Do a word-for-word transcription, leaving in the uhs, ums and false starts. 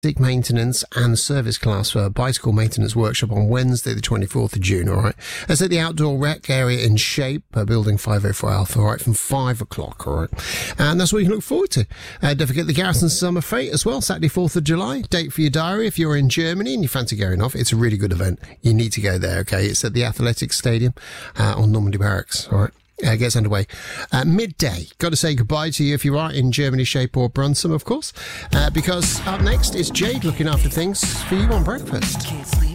maintenance and service class for a bicycle maintenance workshop on Wednesday the twenty-fourth of June, all right? That's at the outdoor rec area in Shape, uh, building five oh four Alpha, all right, from five o'clock, all right? And that's what you can look forward to. Uh, don't forget the Garrison Summer Fete as well, Saturday fourth of July. Date for your diary if you're in Germany and you fancy going off. It's a really good event. You need to go there, okay? It's at the Athletics Stadium uh, on Normandy Barracks, all right? Uh, gets underway uh, midday. Got to say goodbye to you if you are in Germany, Shape or Brunsum, of course, uh, because up next is Jade looking after things for you on breakfast.